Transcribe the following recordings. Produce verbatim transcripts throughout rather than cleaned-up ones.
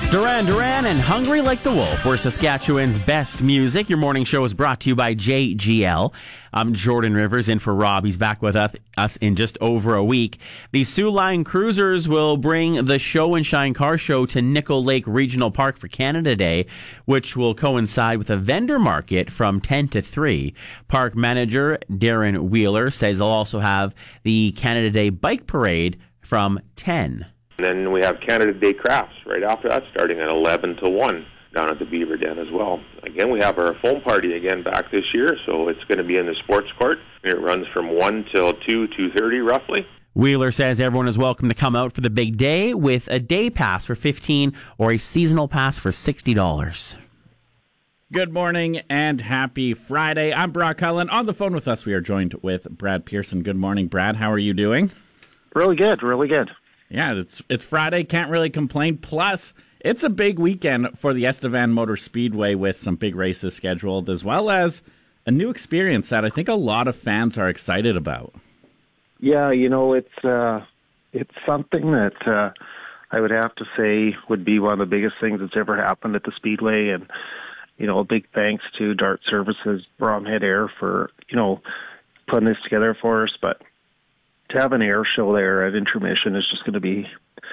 Duran Duran and Hungry Like the Wolf were Saskatchewan's best music. Your morning show is brought to you by J G L. I'm Jordan Rivers in for Rob. He's back with us, us in just over a week. The Soo Line Cruisers will bring the Show and Shine Car Show to Nickel Lake Regional Park for Canada Day, which will coincide with a vendor market from ten to three. Park manager Darren Wheeler says they'll also have the Canada Day Bike Parade from ten. And then we have Canada Day Crafts right after that, starting at eleven to one down at the Beaver Den as well. Again, we have our foam party again back this year, so it's going to be in the sports court. It runs from one till two, two thirty roughly. Wheeler says everyone is welcome to come out for the big day with a day pass for fifteen dollars or a seasonal pass for sixty dollars. Good morning and happy Friday. I'm Brock Cullen. On the phone with us, we are joined with Brad Pearson. Good morning, Brad. How are you doing? Really good, really good. Yeah, it's it's Friday. Can't really complain. Plus, it's a big weekend for the Estevan Motor Speedway with some big races scheduled, as well as a new experience that I think a lot of fans are excited about. Yeah, you know, it's uh, it's something that uh, I would have to say would be one of the biggest things that's ever happened at the Speedway. And, you know, a big thanks to Dart Services, Bromhead Air for, you know, putting this together for us. But to have an air show there at intermission is just going to be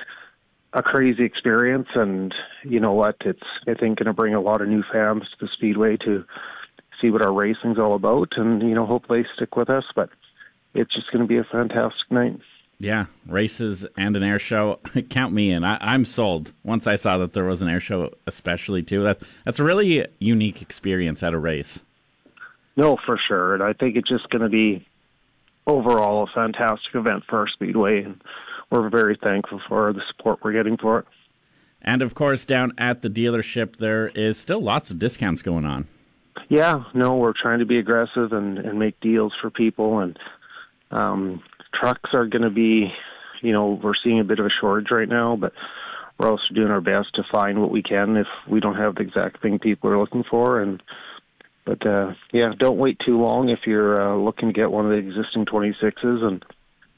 a crazy experience. And you know what? It's, I think, going to bring a lot of new fans to the Speedway to see what our racing's all about. And, you know, hopefully stick with us. But it's just going to be a fantastic night. Yeah, races and an air show. Count me in. I, I'm sold. Once I saw that there was an air show especially, too. That, that's a really unique experience at a race. No, for sure. And I think it's just going to be overall a fantastic event for our Speedway, and we're very thankful for the support we're getting for it. And of course, down at the dealership, there is still lots of discounts going on. Yeah, no, we're trying to be aggressive and, and make deals for people, and um, trucks are going to be, you know, we're seeing a bit of a shortage right now, but we're also doing our best to find what we can if we don't have the exact thing people are looking for. And But, uh, yeah, don't wait too long if you're uh, looking to get one of the existing twenty-sixes, and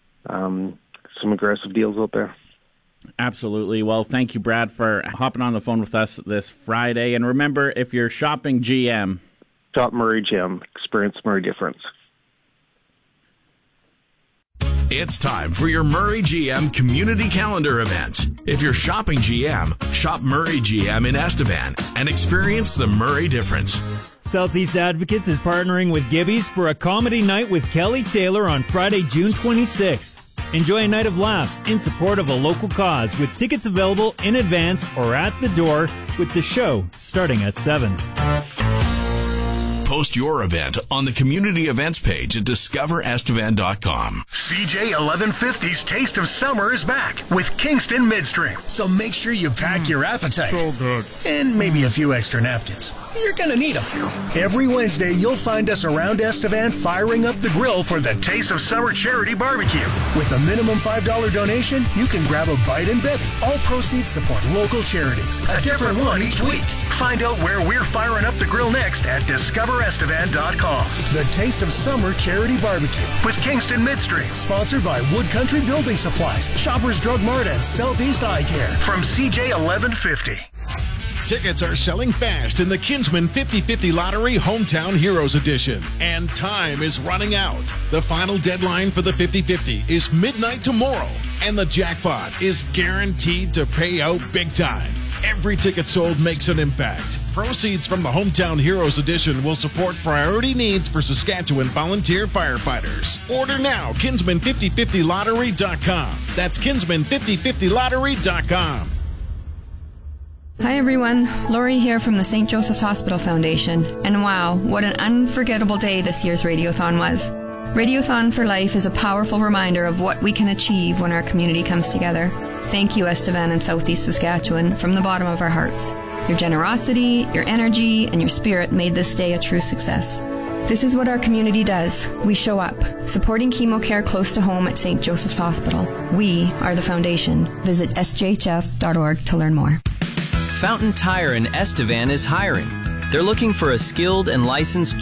um, some aggressive deals out there. Absolutely. Well, thank you, Brad, for hopping on the phone with us this Friday. And remember, if you're shopping G M, shop Murray G M. Experience Murray difference. It's time for your Murray G M community calendar events. If you're shopping G M, shop Murray G M in Estevan and experience the Murray difference. Southeast Advocates is partnering with Gibby's for a comedy night with Kelly Taylor on Friday, June twenty-sixth. Enjoy a night of laughs in support of a local cause with tickets available in advance or at the door with the show starting at seven. Post your event on the community events page at discover estevan dot com. C J eleven fifty's Taste of Summer is back with Kingston Midstream. So make sure you pack mm, your appetite. So good. And maybe a few extra napkins. You're going to need them. Every Wednesday, you'll find us around Estevan firing up the grill for the Taste of Summer Charity Barbecue. With a minimum five dollars donation, you can grab a bite and bevy. All proceeds support local charities. A different one each week. Find out where we're firing up the grill next at discover estevan dot com. The Taste of Summer Charity Barbecue with Kingston Midstream. Sponsored by Wood Country Building Supplies, Shoppers Drug Mart, and Southeast Eye Care. From C J eleven fifty. Tickets are selling fast in the Kinsman fifty fifty Lottery Hometown Heroes Edition, and time is running out. The final deadline for the fifty fifty is midnight tomorrow, and the jackpot is guaranteed to pay out big time. Every ticket sold makes an impact. Proceeds from the Hometown Heroes Edition will support priority needs for Saskatchewan volunteer firefighters. Order now, kinsman fifty fifty lottery dot com. That's kinsman fifty fifty lottery dot com. Hi everyone, Lori here from the Saint Joseph's Hospital Foundation. And wow, what an unforgettable day this year's Radiothon was. Radiothon for Life is a powerful reminder of what we can achieve when our community comes together. Thank you, Estevan and Southeast Saskatchewan, from the bottom of our hearts. Your generosity, your energy, and your spirit made this day a true success. This is what our community does. We show up, supporting chemo care close to home at Saint Joseph's Hospital. We are the foundation. Visit s j h f dot org to learn more. Fountain Tire in Estevan is hiring. They're looking for a skilled and licensed